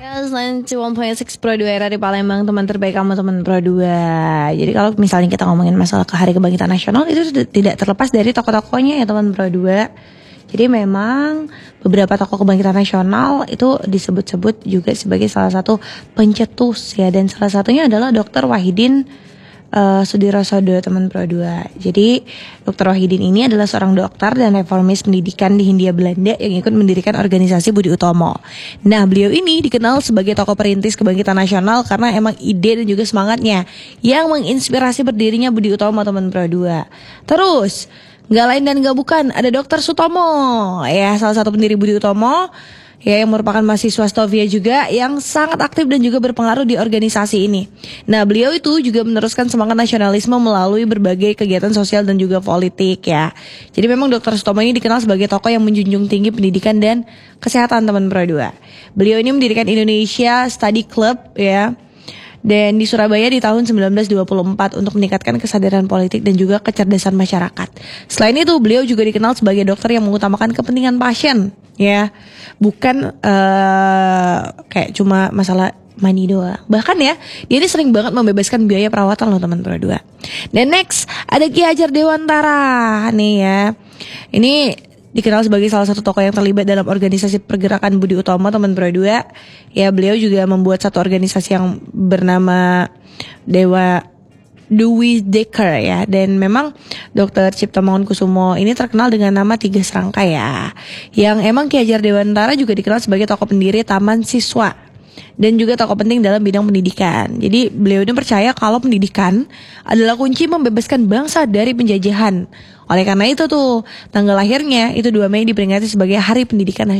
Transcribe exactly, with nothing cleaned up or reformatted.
Ya, selain satu koma enam Pro dua era di Palembang, teman terbaik kamu, teman Pro dua. Jadi kalau misalnya kita ngomongin masalah ke Hari Kebangkitan Nasional, itu tidak terlepas dari tokoh-tokohnya ya teman Pro dua. Jadi memang beberapa tokoh kebangkitan nasional itu disebut-sebut juga sebagai salah satu pencetus ya. Dan salah satunya adalah dokter Wahidin uh, Sudirosodo, teman Pro dua. Jadi dokter Wahidin ini adalah seorang dokter dan reformis pendidikan di Hindia Belanda yang ikut mendirikan organisasi Budi Utomo. Nah, beliau ini dikenal sebagai tokoh perintis kebangkitan nasional karena emang ide dan juga semangatnya yang menginspirasi berdirinya Budi Utomo, teman Pro dua. Terus gak lain dan gak bukan, ada dokter Sutomo ya, salah satu pendiri Budi Utomo ya, yang merupakan mahasiswa Stovia juga yang sangat aktif dan juga berpengaruh di organisasi ini. Nah, beliau itu juga meneruskan semangat nasionalisme melalui berbagai kegiatan sosial dan juga politik ya. Jadi memang dokter Sutomo ini dikenal sebagai tokoh yang menjunjung tinggi pendidikan dan kesehatan, teman Pro dua. Beliau ini mendirikan Indonesia Study Club ya, dan di Surabaya di tahun sembilan belas dua puluh empat untuk meningkatkan kesadaran politik dan juga kecerdasan masyarakat. Selain itu, beliau juga dikenal sebagai dokter yang mengutamakan kepentingan pasien, ya, bukan uh, kayak cuma masalah money doang. Bahkan ya, dia ini sering banget membebaskan biaya perawatan loh, teman Pro dua. Dan next ada Ki Hajar Dewantara nih ya. Ini dikenal sebagai salah satu tokoh yang terlibat dalam organisasi pergerakan Budi Utomo, teman Pro dua. Ya, beliau juga membuat satu organisasi yang bernama Dewa Dwi Dekker ya. Dan memang dokter Cipto Mangunkusumo ini terkenal dengan nama Tiga Serangkai ya. Yang emang Ki Hajar Dewantara juga dikenal sebagai tokoh pendiri Taman Siswa dan juga tokoh penting dalam bidang pendidikan. Jadi beliau ini percaya kalau pendidikan adalah kunci membebaskan bangsa dari penjajahan. Oleh karena itu tuh, tanggal lahirnya itu dua Mei diperingati sebagai Hari Pendidikan Nasional.